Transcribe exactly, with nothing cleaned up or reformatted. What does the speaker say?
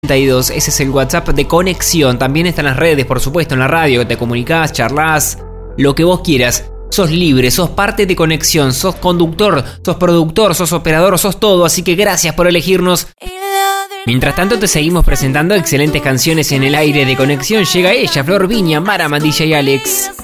y dos. Ese es el WhatsApp de Conexión. También está en las redes, por supuesto, en la radio, te comunicás, charlas, lo que vos quieras. Sos libre, sos parte de Conexión, sos conductor, sos productor, sos operador, sos todo, así que gracias por elegirnos. Mientras tanto te seguimos presentando excelentes canciones en el aire de Conexión. Llega ella, Flor Viña, Mara, Mandilla y Alex.